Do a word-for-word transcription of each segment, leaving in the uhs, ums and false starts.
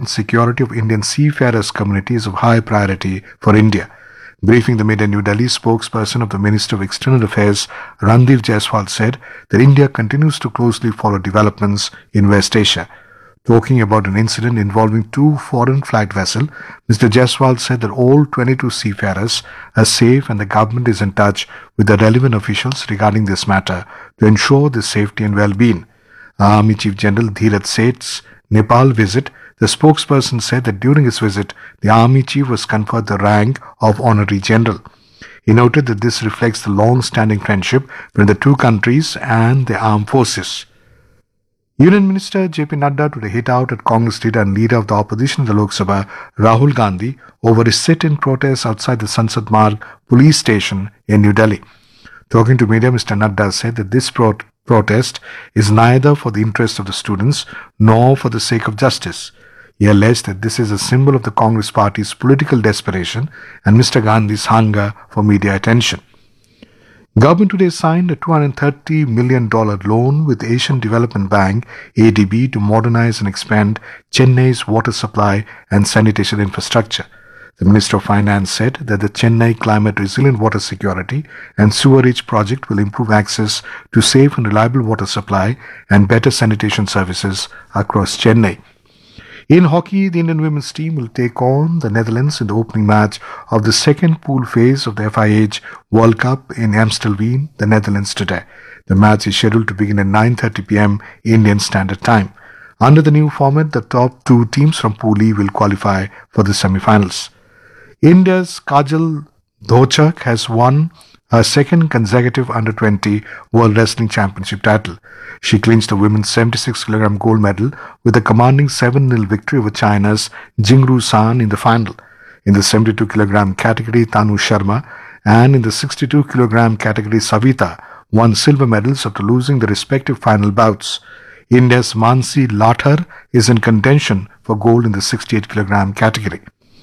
and security of Indian seafarers community is of high priority for India. Briefing the media in New Delhi, spokesperson of the Minister of External Affairs, Randeep Jaiswal, said that India continues to closely follow developments in West Asia. Talking about an incident involving two foreign flagged vessels, Mister Jaiswal said that all twenty-two seafarers are safe and the government is in touch with the relevant officials regarding this matter to ensure their safety and well-being. Army Chief General Dheeraj Seth's Nepal visit, the spokesperson said that during his visit, the Army Chief was conferred the rank of Honorary General. He noted that this reflects the long-standing friendship between the two countries and the armed forces. Union Minister J P Nadda today hit out at Congress leader and leader of the opposition in the Lok Sabha, Rahul Gandhi, over his sit-in protest outside the Sansad Marg police station in New Delhi. Talking to media, Mister Nadda said that this pro- protest is neither for the interest of the students nor for the sake of justice. He alleged that this is a symbol of the Congress party's political desperation and Mister Gandhi's hunger for media attention. Government today signed a two hundred thirty million dollars loan with Asian Development Bank A D B to modernize and expand Chennai's water supply and sanitation infrastructure. The Minister of Finance said that the Chennai Climate Resilient Water Security and Sewerage project will improve access to safe and reliable water supply and better sanitation services across Chennai. In hockey, the Indian women's team will take on the Netherlands in the opening match of the second pool phase of the F I H World Cup in Amstelveen, the Netherlands today. The match is scheduled to begin at nine thirty p.m. Indian Standard Time. Under the new format, the top two teams from Pool E will qualify for the semi-finals. India's Kajal Dhochak has won her second consecutive under twenty World Wrestling Championship title. She clinched the women's seventy-six kilogram gold medal with a commanding seven nil victory over China's Jingru San in the final. In the seventy-two kilogram category, Tanu Sharma, and in the sixty-two kilogram category, Savita won silver medals after losing the respective final bouts. India's Mansi Lathar is in contention for gold in the sixty-eight kilogram category.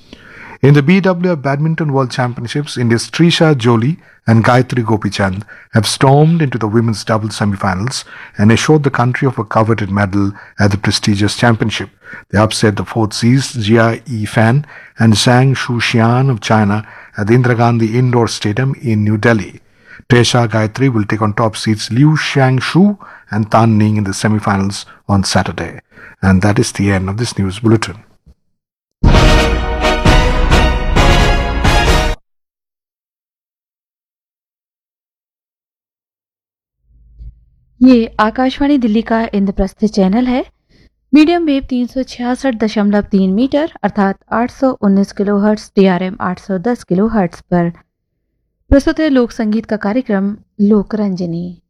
In the B W F Badminton World Championships, India's Trisha Jolie and Gayatri Gopichand have stormed into the women's doubles semi-finals and assured the country of a coveted medal at the prestigious championship. They upset the fourth seeds Jia Yifan and Zhang Shuxian of China at the Indira Gandhi Indoor Stadium in New Delhi. Trisha Gayatri will take on top seeds Liu Xiangshu and Tan Ning in the semi-finals on Saturday. And that is the end of this news bulletin. ये आकाशवाणी दिल्ली का Indraprastha channel है। Medium wave तीन सौ छियासठ दशमलव तीन metre अर्थात आठ सौ उन्नीस kilo hertz, T R M आठ सौ दस किलो हर्ट्ज पर प्रस्तुत है लोक संगीत का कार्यक्रम लोक रंजनी।